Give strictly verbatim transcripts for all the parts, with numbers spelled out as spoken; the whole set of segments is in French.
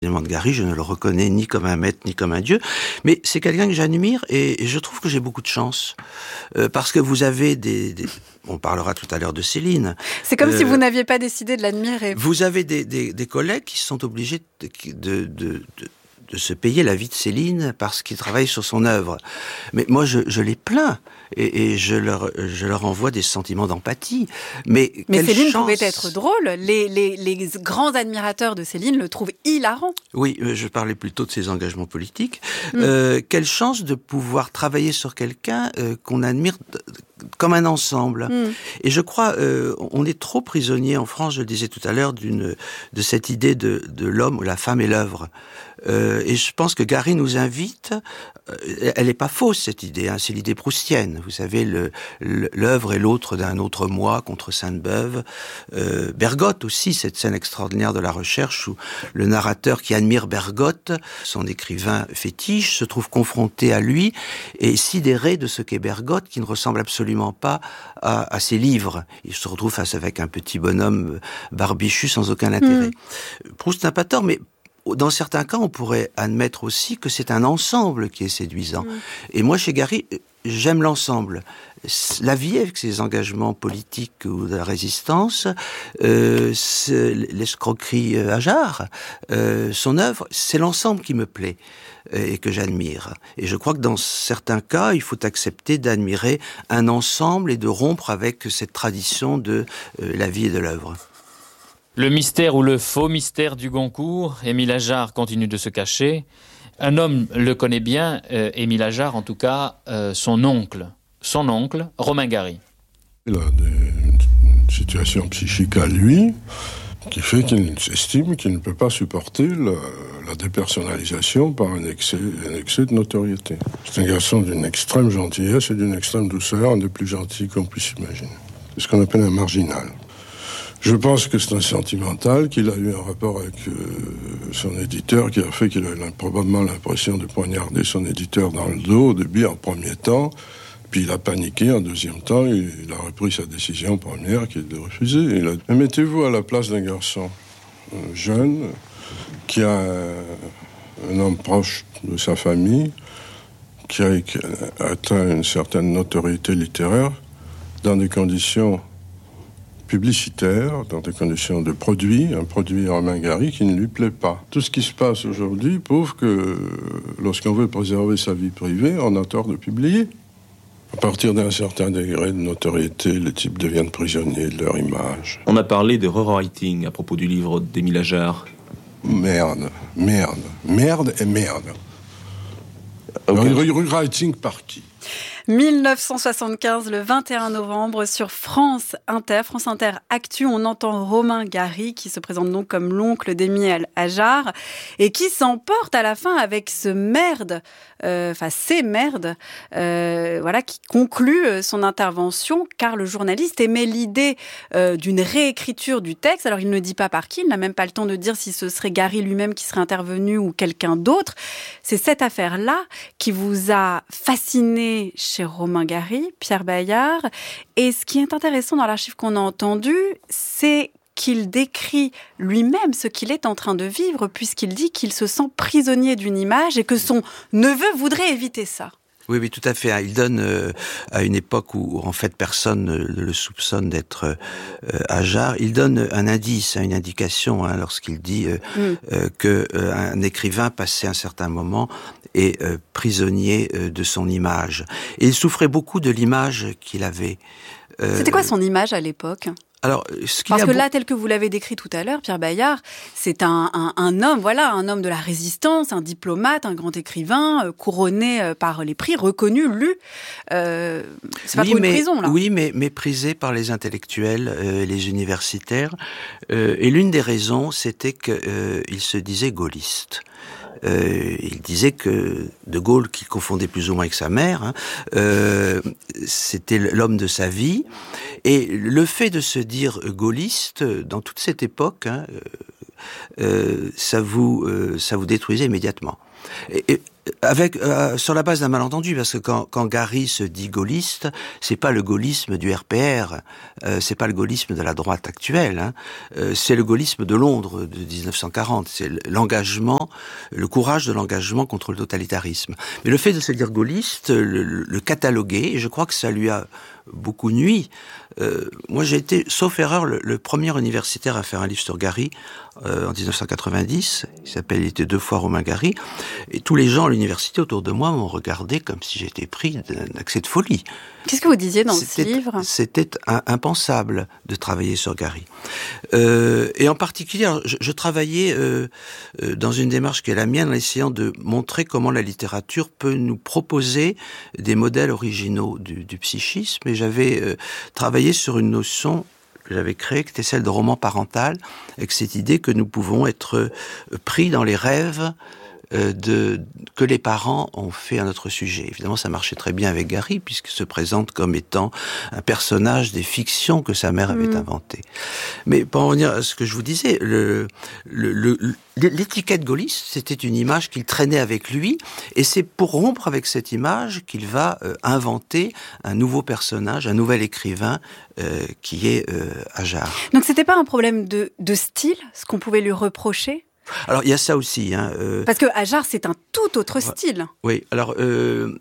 enseignements de Gary, je ne le reconnais ni comme un maître, ni comme un dieu, mais c'est quelqu'un que j'admire et, et je trouve que j'ai beaucoup de chance. Euh, parce que vous avez des, des... On parlera tout à l'heure de Céline. C'est comme euh, si vous n'aviez pas décidé de l'admirer. Vous avez des, des, des collègues qui sont obligés de... de, de, de de se payer la vie de Céline parce qu'ils travaillent sur son œuvre. Mais moi, je, je les plains et, et je, leur, je leur envoie des sentiments d'empathie. Mais, Mais Céline chance... pouvait être drôle. Les, les, les grands admirateurs de Céline le trouvent hilarant. Oui, je parlais plutôt de ses engagements politiques. Mm. Euh, quelle chance de pouvoir travailler sur quelqu'un euh, qu'on admire comme un ensemble. Mm. Et je crois, euh, on est trop prisonnier en France, je le disais tout à l'heure, d'une, de cette idée de, de l'homme, la femme et l'œuvre. Euh, et je pense que Gary nous invite, euh, elle n'est pas fausse cette idée, hein, c'est l'idée proustienne. Vous savez, le, le, l'œuvre est l'autre d'un autre moi contre Sainte-Beuve. Euh, Bergotte aussi, cette scène extraordinaire de la recherche où le narrateur qui admire Bergotte, son écrivain fétiche, se trouve confronté à lui et sidéré de ce qu'est Bergotte, qui ne ressemble absolument pas à, à ses livres. Il se retrouve face avec un petit bonhomme barbichu sans aucun intérêt. Mmh. Proust n'a pas tort, mais dans certains cas, on pourrait admettre aussi que c'est un ensemble qui est séduisant. Mmh. Et moi, chez Gary, j'aime l'ensemble. La vie avec ses engagements politiques ou de la résistance, euh, l'escroquerie à Jarre, euh, son œuvre, c'est l'ensemble qui me plaît et que j'admire. Et je crois que dans certains cas, il faut accepter d'admirer un ensemble et de rompre avec cette tradition de euh, la vie et de l'œuvre. Le mystère ou le faux mystère du Goncourt, Émile Ajar continue de se cacher. Un homme le connaît bien, euh, Émile Ajar, en tout cas, euh, son oncle. Son oncle, Romain Gary. Il a une situation psychique à lui qui fait qu'il estime qu'il ne peut pas supporter la, la dépersonnalisation par un excès, un excès de notoriété. C'est un garçon d'une extrême gentillesse et d'une extrême douceur, un des plus gentils qu'on puisse imaginer. C'est ce qu'on appelle un marginal. Je pense que c'est un sentimental, qu'il a eu un rapport avec euh, son éditeur qui a fait qu'il a probablement l'impression de poignarder son éditeur dans le dos au début, en premier temps. Puis il a paniqué en deuxième temps, il a repris sa décision première qui est de refuser. Il a... Mais mettez-vous à la place d'un garçon euh, jeune qui a un, un homme proche de sa famille, qui a atteint une certaine notoriété littéraire dans des conditions publicitaire, dans des conditions de produit, un produit Romain Gary qui ne lui plaît pas. Tout ce qui se passe aujourd'hui prouve que lorsqu'on veut préserver sa vie privée, on a tort de publier. À partir d'un certain degré de notoriété, les types deviennent prisonniers de leur image. On a parlé de rewriting à propos du livre d'Émile Ajar. Merde, merde, merde et merde. Okay. Rewriting par qui ? dix-neuf cent soixante-quinze, le vingt et un novembre, sur France Inter, France Inter Actu, on entend Romain Gary, qui se présente donc comme l'oncle d'Émile Ajar, et qui s'emporte à la fin avec ce merde, euh, enfin ces merdes, euh, voilà, qui conclut son intervention, car le journaliste émet l'idée euh, d'une réécriture du texte. Alors il ne dit pas par qui, il n'a même pas le temps de dire si ce serait Gary lui-même qui serait intervenu ou quelqu'un d'autre. C'est cette affaire-là qui vous a fasciné chez Romain Gary, Pierre Bayard. Et ce qui est intéressant dans l'archive qu'on a entendu, c'est qu'il décrit lui-même ce qu'il est en train de vivre, puisqu'il dit qu'il se sent prisonnier d'une image et que son neveu voudrait éviter ça. Oui, oui, tout à fait. Il donne, euh, à une époque où, en fait, personne ne le soupçonne d'être euh, Ajar, il donne un indice, une indication, hein, lorsqu'il dit euh, mm. euh, que euh, un écrivain passait un certain moment est euh, prisonnier euh, de son image. Et il souffrait beaucoup de l'image qu'il avait. Euh, C'était quoi son image à l'époque ? Alors, ce qu'il Parce y a que beau... là, tel que vous l'avez décrit tout à l'heure, Pierre Bayard, c'est un, un, un homme, voilà, un homme de la résistance, un diplomate, un grand écrivain, euh, couronné euh, par les prix, reconnu, lu. Euh, c'est pas oui, trop mais, une prison, là. Oui, mais méprisé par les intellectuels, euh, les universitaires. Euh, et l'une des raisons, c'était qu'il euh, se disait gaulliste. Euh, il disait que De Gaulle, qu'il confondait plus ou moins avec sa mère, hein, euh, c'était l'homme de sa vie. Et le fait de se dire gaulliste, dans toute cette époque, hein, euh, ça vous, euh, ça vous détruisait immédiatement. Et, et Avec euh, sur la base d'un malentendu, parce que quand, quand Gary se dit gaulliste, c'est pas le gaullisme du R P R, euh, c'est pas le gaullisme de la droite actuelle, hein, euh, c'est le gaullisme de Londres de dix-neuf cent quarante, c'est l'engagement, le courage de l'engagement contre le totalitarisme. Mais le fait de se dire gaulliste, le, le cataloguer, et je crois que ça lui a beaucoup nui. Euh, moi, j'ai été, sauf erreur, le, le premier universitaire à faire un livre sur Gary euh, en dix-neuf cent quatre-vingt-dix. Il s'appelle « Il était deux fois Romain Gary ». Et tous les gens à l'université autour de moi m'ont regardé comme si j'étais pris d'un accès de folie. Qu'est-ce que vous disiez dans ce livre ? C'était un, impensable de travailler sur Gary. Euh, et en particulier, je, je travaillais euh, euh, dans une démarche qui est la mienne, en essayant de montrer comment la littérature peut nous proposer des modèles originaux du, du psychisme. Et j'avais euh, travaillé sur une notion que j'avais créée, qui était celle de roman parental, avec cette idée que nous pouvons être euh, pris dans les rêves Euh, de, que les parents ont fait à notre sujet. Évidemment, ça marchait très bien avec Gary, puisqu'il se présente comme étant un personnage des fictions que sa mère avait mmh. inventées. Mais pour en revenir à ce que je vous disais, le, le, le, l'étiquette gaulliste, c'était une image qu'il traînait avec lui, et c'est pour rompre avec cette image qu'il va euh, inventer un nouveau personnage, un nouvel écrivain, euh, qui est euh, Ajar. Donc c'était pas un problème de, de style, ce qu'on pouvait lui reprocher ? Alors, il y a ça aussi. Hein, euh... Parce que Ajar, c'est un tout autre style. Oui, alors, euh,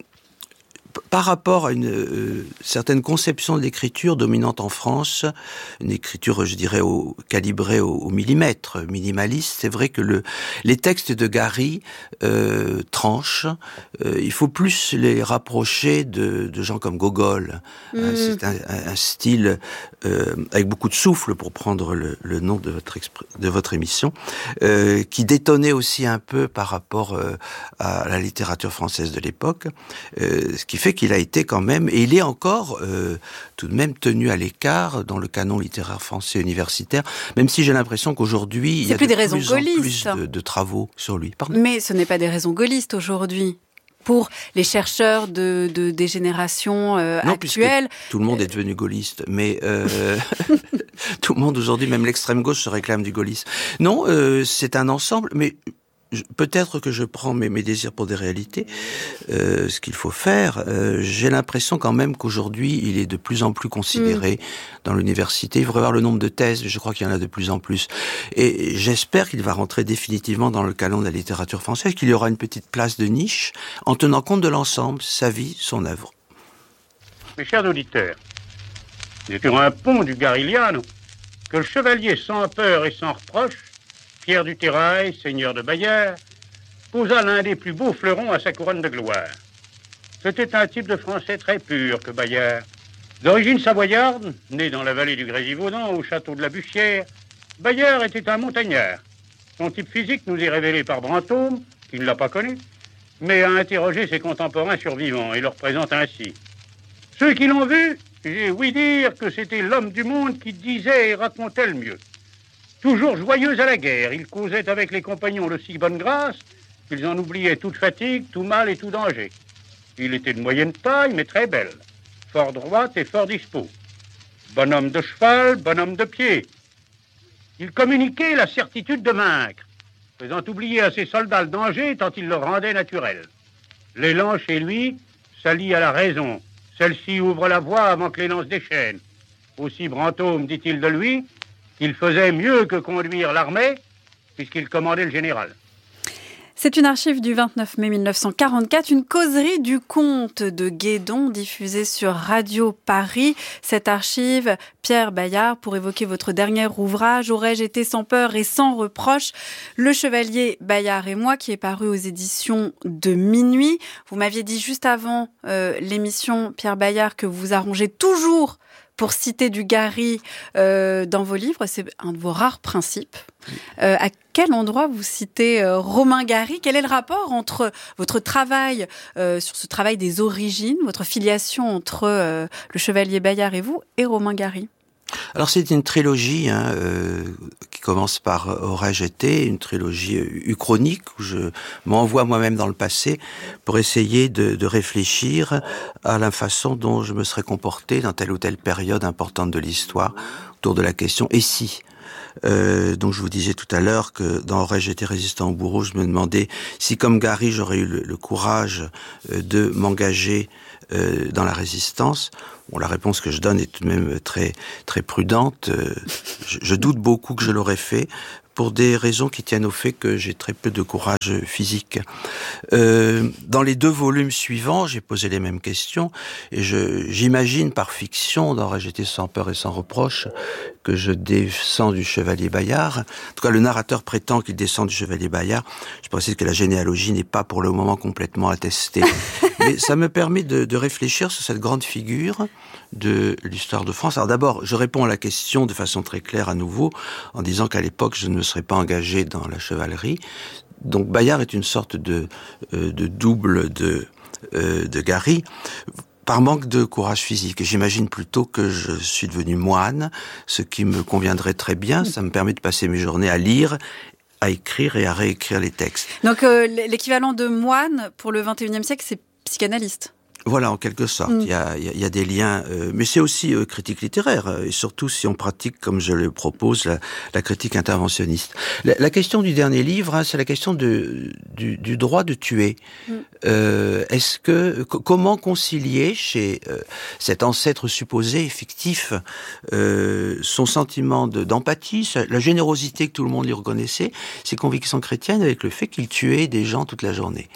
p- par rapport à une euh, certaine conception de l'écriture dominante en France, une écriture, je dirais, au, calibrée au, au millimètre, minimaliste, c'est vrai que le, les textes de Gary euh, tranchent. Euh, il faut plus les rapprocher de, de gens comme Gogol. Mmh. Euh, c'est un, un, un style euh, avec beaucoup de souffle, pour prendre le, le nom de votre, expr- de votre émission, euh, qui détonnait aussi un peu par rapport euh, à la littérature française de l'époque, euh, ce qui fait qu'il a été quand même, et il est encore euh, tout de même tenu à l'écart dans le canon littéraire français universitaire, même si j'ai l'impression qu'aujourd'hui, il y a de plus, des plus raisons en plus de, de travaux sur lui. Pardon. Mais ce n'est pas des raisons gaullistes aujourd'hui. Pour les chercheurs de, de, des générations euh, non, actuelles. Tout le monde est devenu gaulliste, mais euh, tout le monde aujourd'hui, même l'extrême gauche, se réclame du gaullisme. Non, euh, c'est un ensemble, mais je, peut-être que je prends mes, mes désirs pour des réalités, euh, ce qu'il faut faire. Euh, j'ai l'impression quand même qu'aujourd'hui, il est de plus en plus considéré mmh. dans l'université. Il faudrait voir le nombre de thèses, je crois qu'il y en a de plus en plus. Et j'espère qu'il va rentrer définitivement dans le canon de la littérature française, qu'il y aura une petite place de niche, en tenant compte de l'ensemble, sa vie, son œuvre. Mes chers auditeurs, c'est sur un pont du Garigliano que le chevalier sans peur et sans reproche, Pierre du Terrail, seigneur de Bayard, posa l'un des plus beaux fleurons à sa couronne de gloire. C'était un type de français très pur que Bayard. D'origine savoyarde, né dans la vallée du Grésivaudan, au château de la Bussière, Bayard était un montagnard. Son type physique nous est révélé par Brantôme, qui ne l'a pas connu, mais a interrogé ses contemporains survivants et leur présente ainsi. Ceux qui l'ont vu, j'ai ouï dire que c'était l'homme du monde qui disait et racontait le mieux. Toujours joyeux à la guerre, il causait avec les compagnons de si bonne grâce qu'ils en oubliaient toute fatigue, tout mal et tout danger. Il était de moyenne taille, mais très belle, fort droite et fort dispo. Bonhomme de cheval, bonhomme de pied. Il communiquait la certitude de vaincre, faisant oublier à ses soldats le danger tant il le rendait naturel. L'élan chez lui s'allie à la raison. Celle-ci ouvre la voie avant que les lances déchaînent. Aussi Brantôme dit-il de lui qu'il faisait mieux que conduire l'armée, puisqu'il commandait le général. C'est une archive du vingt-neuf mai mille neuf cent quarante-quatre, une causerie du comte de Guédon diffusée sur Radio Paris. Cette archive, Pierre Bayard, pour évoquer votre dernier ouvrage, Aurais-je été sans peur et sans reproche, Le Chevalier Bayard et moi, qui est paru aux éditions de Minuit. Vous m'aviez dit juste avant euh, l'émission, Pierre Bayard, que vous arrangez toujours pour citer du Gary euh, dans vos livres. C'est un de vos rares principes. Euh, à quel endroit vous citez euh, Romain Gary ? Quel est le rapport entre votre travail euh, sur ce travail des origines, votre filiation entre euh, le Chevalier Bayard et vous, et Romain Gary ? Alors c'est une trilogie hein, euh, qui commence par Aurais-je été, une trilogie uchronique où je m'envoie moi-même dans le passé pour essayer de, de réfléchir à la façon dont je me serais comporté dans telle ou telle période importante de l'histoire autour de la question « et si ?» Euh, donc je vous disais tout à l'heure que dans Aurais-je été résistant au bourreau, je me demandais si comme Gary j'aurais eu le, le courage euh, de m'engager euh, dans la résistance. Bon, la réponse que je donne est tout de même très très prudente. Euh, je, je doute beaucoup que je l'aurais fait, pour des raisons qui tiennent au fait que j'ai très peu de courage physique. Euh, dans les deux volumes suivants, j'ai posé les mêmes questions, et je, j'imagine par fiction, dans Aurais-je été sans peur et sans reproche, que je descends du chevalier Bayard. En tout cas, le narrateur prétend qu'il descend du chevalier Bayard. Je précise que la généalogie n'est pas pour le moment complètement attestée. Mais ça me permet de, de réfléchir sur cette grande figure de l'histoire de France. Alors d'abord, je réponds à la question de façon très claire à nouveau, en disant qu'à l'époque, je ne me serais pas engagé dans la chevalerie. Donc Bayard est une sorte de, euh, de double de, euh, de Gary, par manque de courage physique. Et j'imagine plutôt que je suis devenu moine, ce qui me conviendrait très bien. Ça me permet de passer mes journées à lire, à écrire et à réécrire les textes. Donc euh, l'équivalent de moine pour le vingt et unième siècle, c'est psychanalyste. Voilà, en quelque sorte. Mm. Il y a, il y a, il y a des liens, euh, mais c'est aussi euh, critique littéraire, euh, et surtout si on pratique, comme je le propose, la, la critique interventionniste. La, la question du dernier livre, hein, c'est la question de, du, du droit de tuer. Mm. Euh, est-ce que c- comment concilier chez euh, cet ancêtre supposé et fictif euh, son sentiment de, d'empathie, la générosité que tout le monde lui reconnaissait, ses convictions chrétiennes, avec le fait qu'il tuait des gens toute la journée.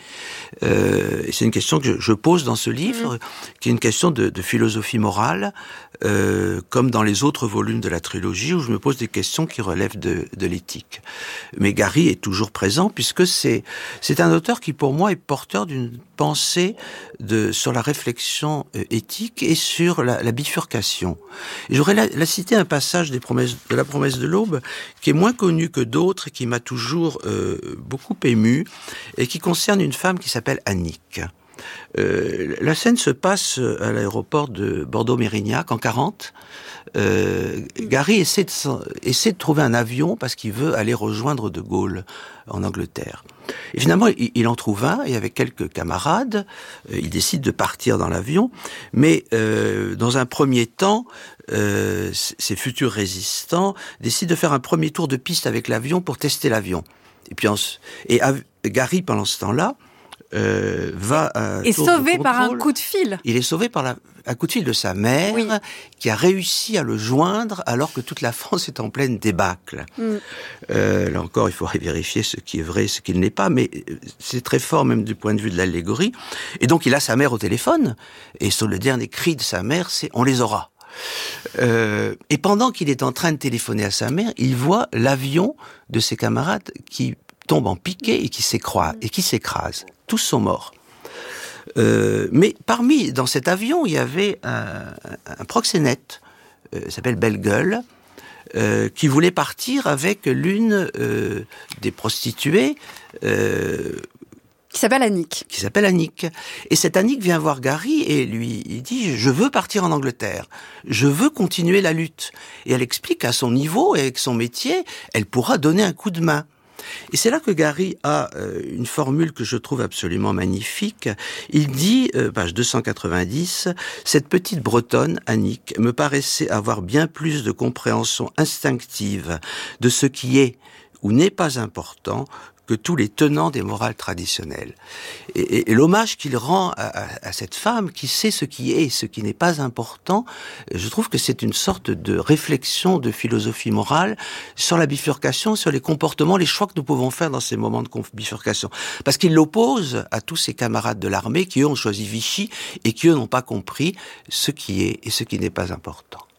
Euh, et c'est une question que je, je pose dans ce livre, mmh. qui est une question de, de philosophie morale, euh, comme dans les autres volumes de la trilogie, où je me pose des questions qui relèvent de, de l'éthique. Mais Gary est toujours présent, puisque c'est, c'est un auteur qui, pour moi, est porteur d'une pensée de, sur la réflexion euh, éthique et sur la, la bifurcation. Et j'aurais la, la cité un passage des promesses, de la promesse de l'aube, qui est moins connu que d'autres, et qui m'a toujours euh, beaucoup ému, et qui concerne une femme qui s'appelle Annick. Euh, la scène se passe à l'aéroport de Bordeaux-Mérignac en quarante. Euh, Gary essaie de, essaie de trouver un avion parce qu'il veut aller rejoindre De Gaulle en Angleterre. Et finalement, il, il en trouve un, et avec quelques camarades, euh, il décide de partir dans l'avion. Mais euh, dans un premier temps, euh, ces futurs résistants décident de faire un premier tour de piste avec l'avion pour tester l'avion. Et puis, on, et Gary, pendant ce temps-là, Euh, va est sauvé par un coup de fil. Il est sauvé par la, un coup de fil de sa mère, oui. qui a réussi à le joindre alors que toute la France est en pleine débâcle. Mm. Euh, là encore, il faudrait vérifier ce qui est vrai, ce qui ne l'est pas, mais c'est très fort même du point de vue de l'allégorie. Et donc il a sa mère au téléphone, et sur le dernier cri de sa mère, c'est « on les aura ». Euh, et pendant qu'il est en train de téléphoner à sa mère, il voit l'avion de ses camarades qui tombe en piqué et qui s'écrase, et qui s'écrase. Tous sont morts. Euh, mais parmi, dans cet avion, il y avait un, un proxénète, euh, il s'appelle Belle Gueule, euh, qui voulait partir avec l'une euh, des prostituées, euh, qui s'appelle Annick. Qui s'appelle Annick. Et cette Annick vient voir Gary et lui il dit « Je veux partir en Angleterre. Je veux continuer la lutte. » Et elle explique qu'à son niveau et avec son métier, elle pourra donner un coup de main. Et c'est là que Gary a euh, une formule que je trouve absolument magnifique. Il dit, euh, page deux cent quatre-vingt-dix, « Cette petite Bretonne, Annick, me paraissait avoir bien plus de compréhension instinctive de ce qui est ou n'est pas important que tous les tenants des morales traditionnelles. » Et, et, et l'hommage qu'il rend à, à, à cette femme qui sait ce qui est et ce qui n'est pas important, je trouve que c'est une sorte de réflexion de philosophie morale sur la bifurcation, sur les comportements, les choix que nous pouvons faire dans ces moments de bifurcation. Parce qu'il l'oppose à tous ses camarades de l'armée qui, eux, ont choisi Vichy et qui, eux, n'ont pas compris ce qui est et ce qui n'est pas important.